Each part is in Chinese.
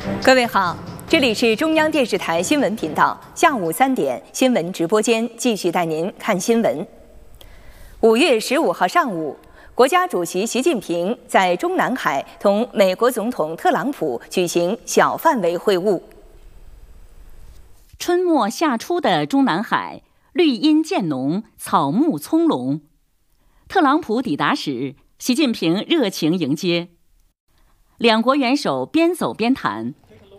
各位好，这里是中央电视台新闻频道，下午3点新闻直播间继续带您看新闻。5月15号上午，国家主席习近平在中南海同美国总统特朗普举行小范围会晤。 春末夏初的中南海，绿荫渐浓，草木葱茏。特朗普抵达时，习近平热情迎接，两国元首边走边谈，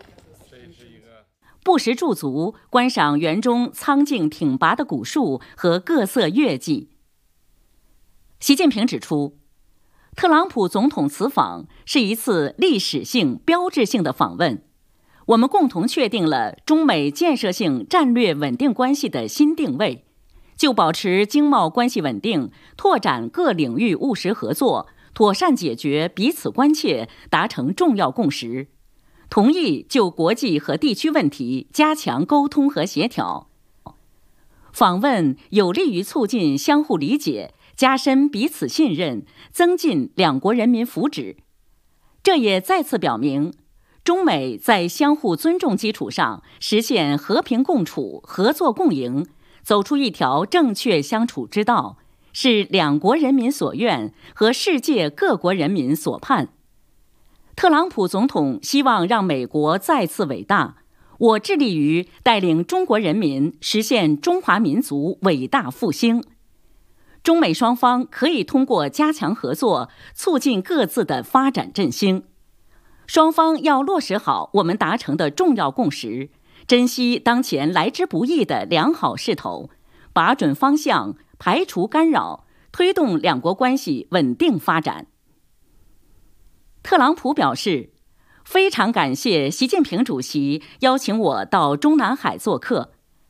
不时驻足观赏园中苍劲挺拔的古树和各色月季。习近平指出，特朗普总统此访是一次历史性、标志性的访问，我们共同确定了中美建设性战略稳定关系的新定位，就保持经贸关系稳定，拓展各领域务实合作，妥善解决彼此关切，达成重要共识，同意就国际和地区问题加强沟通和协调。访问有利于促进相互理解，加深彼此信任，增进两国人民福祉。这也再次表明，中美在相互尊重基础上实现和平共处、合作共赢，走出一条正确相处之道，是两国人民所愿和世界各国人民所盼。特朗普总统希望让美国再次伟大，我致力于带领中国人民实现中华民族伟大复兴。中美双方可以通过加强合作，促进各自的发展振兴。双方要落实好我们达成的重要共识，珍惜当前来之不易的良好势头，把准方向，排除干扰，推动两国关系稳定发展。特朗普表示，非常感谢习近平主席邀请我到中南海做客，